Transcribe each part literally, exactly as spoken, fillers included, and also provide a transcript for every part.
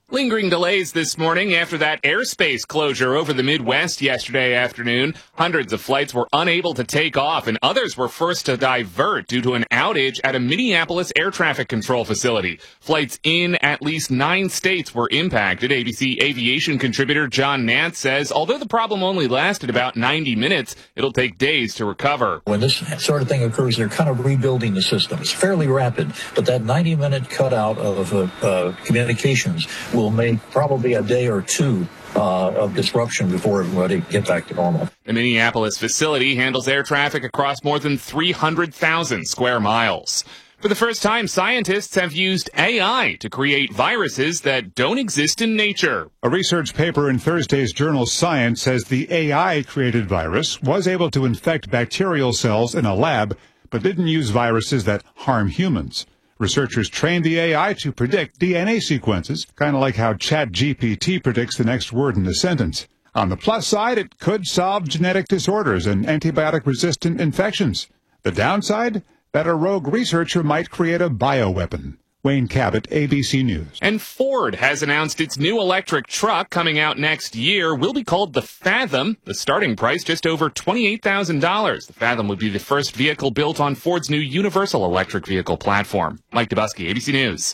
Lingering delays this morning after that airspace closure over the Midwest yesterday afternoon. Hundreds of flights were unable to take off, and others were forced to divert due to an outage at a Minneapolis air traffic control facility. Flights in at least nine states were impacted. A B C aviation contributor John Nance says although the problem only lasted about ninety minutes, it'll take days to recover. When this sort of thing occurs, they're kind of rebuilding the system. It's fairly rapid, but that ninety-minute cutout of uh, uh, communications will make probably a day or two uh, of disruption before everybody get back to normal. The Minneapolis facility handles air traffic across more than three hundred thousand square miles. For the first time, scientists have used A I to create viruses that don't exist in nature. A research paper in Thursday's journal Science says the A I-created virus was able to infect bacterial cells in a lab, but didn't use viruses that harm humans. Researchers trained the A I to predict D N A sequences, kind of like how ChatGPT predicts the next word in a sentence. On the plus side, it could solve genetic disorders and antibiotic-resistant infections. The downside? That a rogue researcher might create a bioweapon. Wayne Cabot, A B C News. And Ford has announced its new electric truck coming out next year will be called the Fathom. The starting price just over twenty-eight thousand dollars. The Fathom would be the first vehicle built on Ford's new universal electric vehicle platform. Mike Dubusky, A B C News.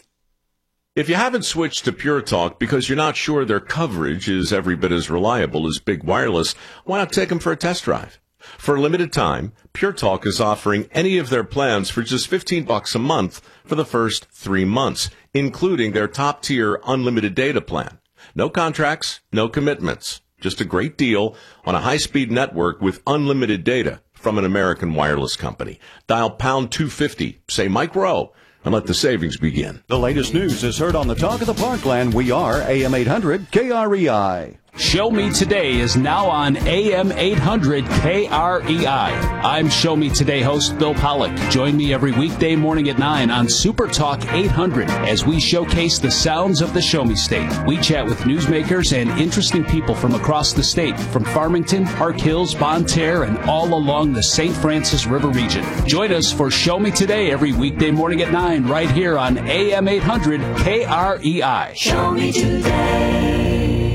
If you haven't switched to Pure Talk because you're not sure their coverage is every bit as reliable as Big Wireless, why not take them for a test drive? For a limited time, Pure Talk is offering any of their plans for just fifteen bucks a month for the first three months, including their top-tier unlimited data plan. No contracts, no commitments. Just a great deal on a high-speed network with unlimited data from an American wireless company. Dial pound two fifty, say Mike Rowe, and let the savings begin. The latest news is heard on the Talk of the Parkland. We are A M eight hundred K R E I. Show Me Today is now on A M eight hundred K R E I. I'm Show Me Today host Bill Pollock. Join me every weekday morning at nine on Super Talk eight hundred as we showcase the sounds of the Show Me State. We chat with newsmakers and interesting people from across the state, from Farmington, Park Hills, Bonne Terre, and all along the Saint Francis River region. Join us for Show Me Today every weekday morning at nine right here on A M eight hundred K R E I. Show Me Today.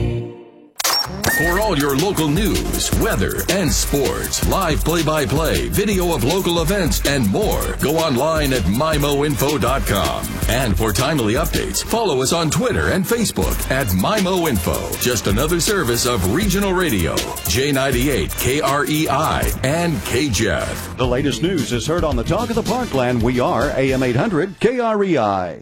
For all your local news, weather, and sports, live play-by-play, video of local events, and more, go online at my mo info dot com. And for timely updates, follow us on Twitter and Facebook at MyMoInfo. Just another service of regional radio, J ninety-eight, K R E I, and K J E F. The latest news is heard on the Talk of the Parkland. We are A M eight hundred K R E I.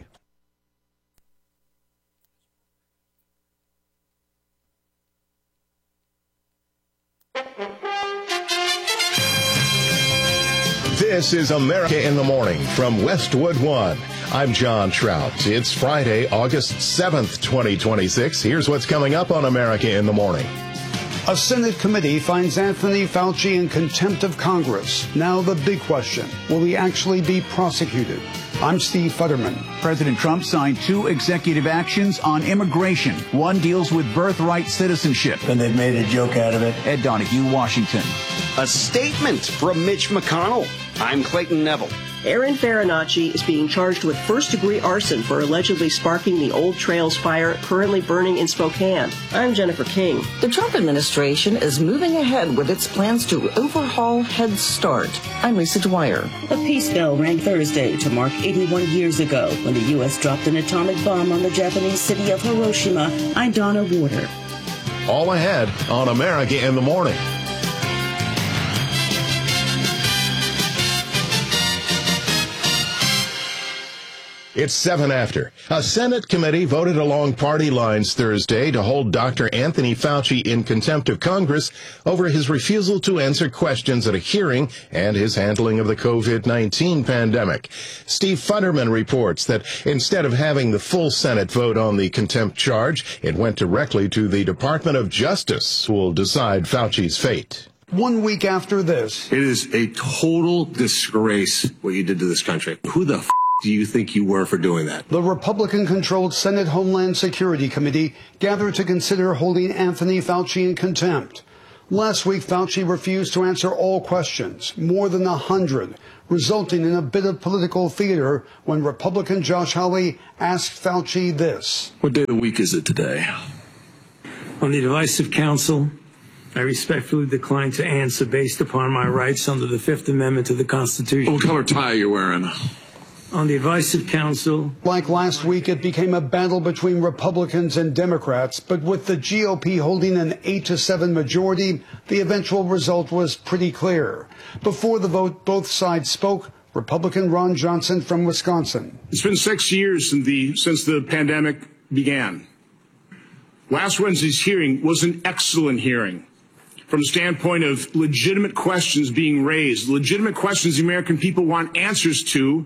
This is America in the Morning from Westwood One. I'm John Trout. It's Friday, August seventh, twenty twenty-six. Here's what's coming up on America in the Morning. A Senate committee finds Anthony Fauci in contempt of Congress. Now the big question, will he actually be prosecuted? I'm Steve Futterman. President Trump signed two executive actions on immigration. One deals with birthright citizenship. And they've made a joke out of it. Ed Donahue, Washington. A statement from Mitch McConnell. I'm Clayton Neville. Aaron Farinacci is being charged with first-degree arson for allegedly sparking the Old Trails fire currently burning in Spokane. I'm Jennifer King. The Trump administration is moving ahead with its plans to overhaul Head Start. I'm Lisa Dwyer. A peace bell rang Thursday to mark eighty-one years ago when the U S dropped an atomic bomb on the Japanese city of Hiroshima. I'm Donna Warder. All ahead on America in the Morning. It's seven after. A Senate committee voted along party lines Thursday to hold Doctor Anthony Fauci in contempt of Congress over his refusal to answer questions at a hearing and his handling of the covid nineteen pandemic. Steve Futterman reports that instead of having the full Senate vote on the contempt charge, it went directly to the Department of Justice, who will decide Fauci's fate. One week after this. It is a total disgrace what you did to this country. Who the f*** do you think you were for doing that? The Republican-controlled Senate Homeland Security Committee gathered to consider holding Anthony Fauci in contempt. Last week, Fauci refused to answer all questions, more than a hundred, resulting in a bit of political theater when Republican Josh Hawley asked Fauci this. What day of the week is it today? On the advice of counsel, I respectfully decline to answer based upon my rights under the Fifth Amendment to the Constitution. What color tie are you wearing? On the advice of counsel. Like last week, it became a battle between Republicans and Democrats, but with the G O P holding an eight to seven majority, the eventual result was pretty clear. Before the vote, both sides spoke. Republican Ron Johnson from Wisconsin. It's been six years since the, since the pandemic began. Last Wednesday's hearing was an excellent hearing from the standpoint of legitimate questions being raised, legitimate questions the American people want answers to,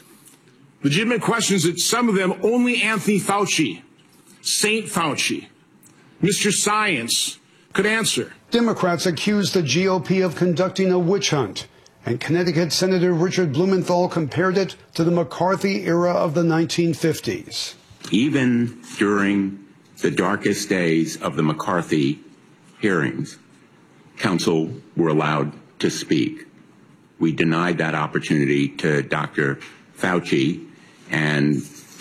legitimate questions that some of them only Anthony Fauci, Saint Fauci, Mister Science could answer. Democrats accused the G O P of conducting a witch hunt, and Connecticut Senator Richard Blumenthal compared it to the McCarthy era of the nineteen fifties. Even during the darkest days of the McCarthy hearings, counsel were allowed to speak. We denied that opportunity to Doctor Fauci, and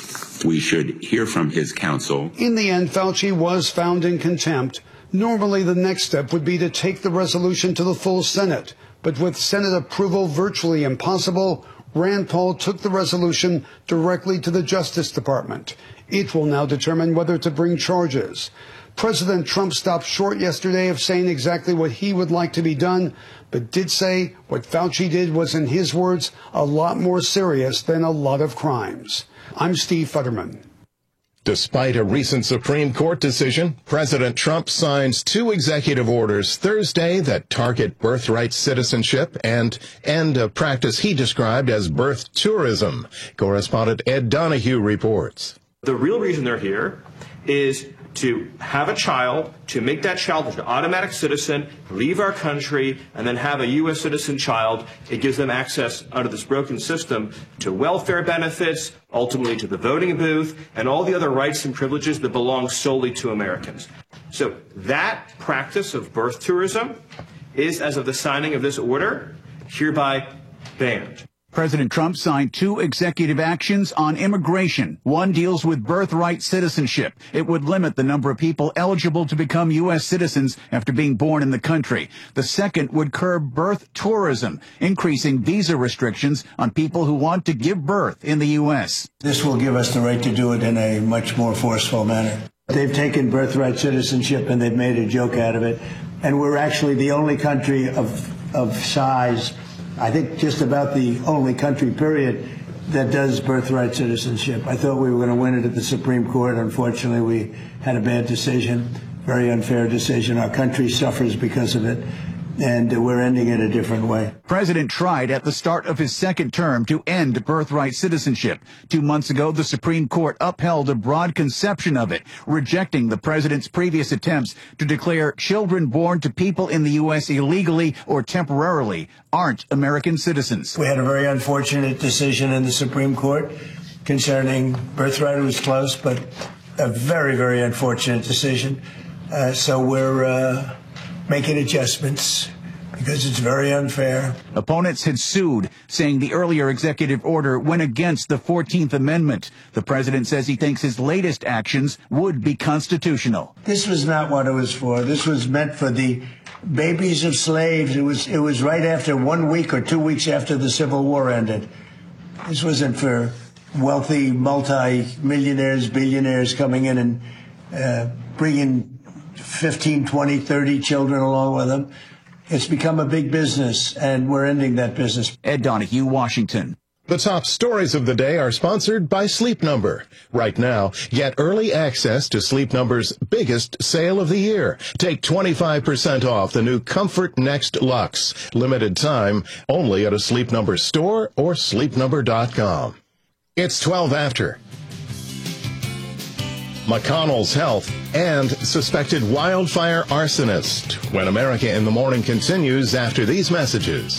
we should hear from his counsel. In the end, Fauci was found in contempt. Normally, the next step would be to take the resolution to the full Senate, but with Senate approval virtually impossible, Rand Paul took the resolution directly to the Justice Department. It will now determine whether to bring charges. President Trump stopped short yesterday of saying exactly what he would like to be done, but did say what Fauci did was, in his words, a lot more serious than a lot of crimes. I'm Steve Futterman. Despite a recent Supreme Court decision, President Trump signs two executive orders Thursday that target birthright citizenship and end a practice he described as birth tourism. Correspondent Ed Donahue reports. The real reason they're here is to have a child, to make that child an automatic citizen, leave our country, and then have a U S citizen child. It gives them access under this broken system to welfare benefits, ultimately to the voting booth, and all the other rights and privileges that belong solely to Americans. So that practice of birth tourism is, as of the signing of this order, hereby banned. President Trump signed two executive actions on immigration. One deals with birthright citizenship. It would limit the number of people eligible to become U S citizens after being born in the country. The second would curb birth tourism, increasing visa restrictions on people who want to give birth in the U S. This will give us the right to do it in a much more forceful manner. They've taken birthright citizenship and they've made a joke out of it. And we're actually the only country of, of size, I think just about the only country, period, that does birthright citizenship. I thought we were going to win it at the Supreme Court. Unfortunately, we had a bad decision, very unfair decision. Our country suffers because of it, and we're ending it a different way. President tried at the start of his second term to end birthright citizenship. Two months ago, the Supreme Court upheld a broad conception of it, rejecting the president's previous attempts to declare children born to people in the U S illegally or temporarily aren't American citizens. We had a very unfortunate decision in the Supreme Court concerning birthright. It was close, but a very, very unfortunate decision. Uh, so we're uh, making adjustments because it's very unfair. Opponents had sued, saying the earlier executive order went against the fourteenth Amendment. The president says he thinks his latest actions would be constitutional. This was not what it was for. This was meant for the babies of slaves. It was, it was right after one week or two weeks after the Civil War ended. This wasn't for wealthy multi-millionaires, billionaires coming in and uh, bringing fifteen, twenty, thirty children along with them. It's become a big business, and we're ending that business. Ed Donahue, Washington. The top stories of the day are sponsored by Sleep Number. Right now, get early access to Sleep Number's biggest sale of the year. Take twenty-five percent off the new Comfort Next Luxe. Limited time, only at a Sleep Number store or sleep number dot com. It's twelve after. McConnell's health and suspected wildfire arsonist. When America in the Morning continues after these messages.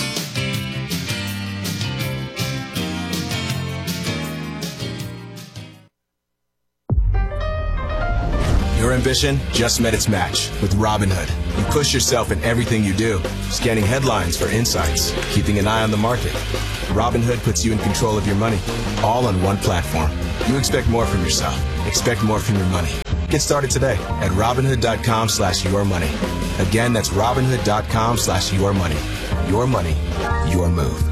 Your ambition just met its match with Robinhood. You push yourself in everything you do, scanning headlines for insights, keeping an eye on the market, Robinhood puts you in control of your money, all on one platform. You expect more from yourself. Expect more from your money. Get started today at Robinhood.com slash your money. Again, that's Robinhood.com slash your money. Your money, your move.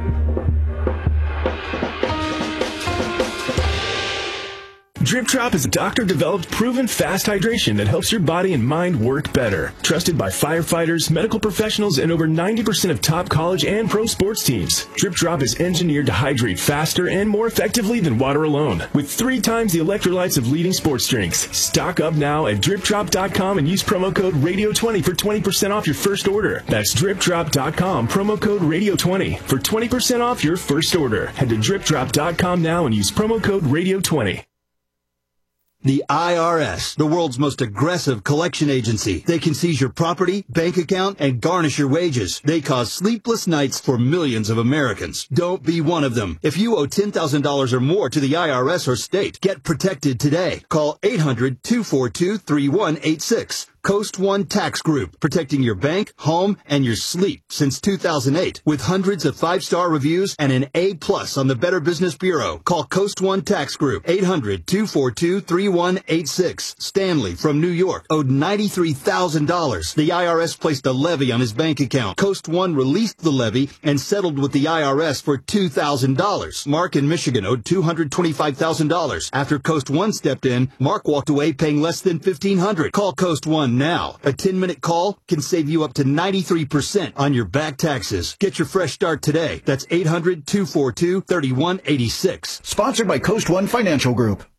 Drip Drop is a doctor-developed, proven fast hydration that helps your body and mind work better. Trusted by firefighters, medical professionals, and over ninety percent of top college and pro sports teams. Drip Drop is engineered to hydrate faster and more effectively than water alone, with three times the electrolytes of leading sports drinks. Stock up now at drip drop dot com and use promo code radio twenty for twenty percent off your first order. That's drip drop dot com, promo code radio twenty for twenty percent off your first order. Head to drip drop dot com now and use promo code radio twenty. The I R S, the world's most aggressive collection agency. They can seize your property, bank account, and garnish your wages. They cause sleepless nights for millions of Americans. Don't be one of them. If you owe ten thousand dollars or more to the I R S or state, get protected today. Call eight hundred, two four two, three one eight six. Coast One Tax Group, protecting your bank, home, and your sleep since two thousand eight. With hundreds of five-star reviews and an A plus on the Better Business Bureau. Call Coast One Tax Group, eight hundred, two four two, three one eight six. Stanley from New York owed ninety-three thousand dollars. The I R S placed a levy on his bank account. Coast One released the levy and settled with the I R S for two thousand dollars. Mark in Michigan owed two hundred twenty-five thousand dollars. After Coast One stepped in, Mark walked away paying less than fifteen hundred dollars. Call Coast One now. A ten-minute call can save you up to ninety-three percent on your back taxes. Get your fresh start today. That's eight hundred, two four two, three one eight six. Sponsored by Coast One Financial Group.